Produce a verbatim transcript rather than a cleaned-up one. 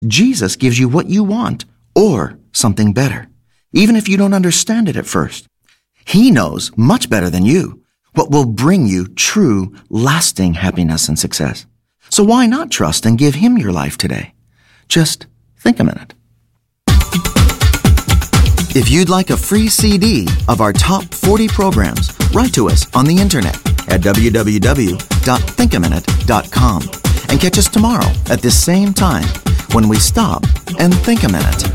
Jesus gives you what you want or something better, even if you don't understand it at first. He knows much better than you what will bring you true, lasting happiness and success. So why not trust and give Him your life today? Just think a minute. If you'd like a free C D of our top forty programs, write to us on the internet at w w w dot think a minute dot com and catch us tomorrow at this same time when we stop and think a minute.